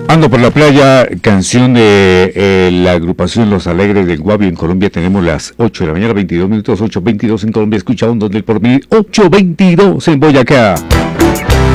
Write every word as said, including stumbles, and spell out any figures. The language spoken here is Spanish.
Ando por la playa, canción de eh, la agrupación Los Alegres del Guavio en Colombia. Tenemos las ocho de la mañana, veintidós minutos, ocho veintidós en Colombia. Escucha un del por mí, ocho veintidós en Boyacá.